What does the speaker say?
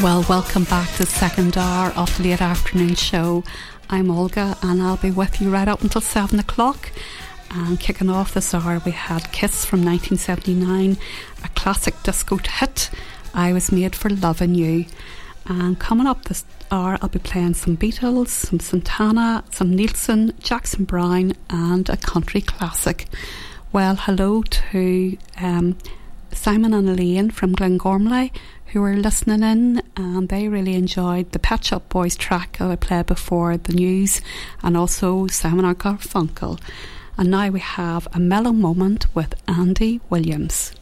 Well, welcome back to the second hour of the late afternoon show. I'm Olga and I'll be with you right up until 7 o'clock. And kicking off this hour, we had Kiss from 1979, a classic disco hit, I Was Made for Loving You. And coming up this hour, I'll be playing some Beatles, some Santana, some Nielsen, Jackson Browne, and a country classic. Well, hello to Simon and Elaine from Glengormley, who were listening in, and they really enjoyed the Pet Shop Boys track that I played before the news, and also Simon and Garfunkel. And now we have a mellow moment with Andy Williams.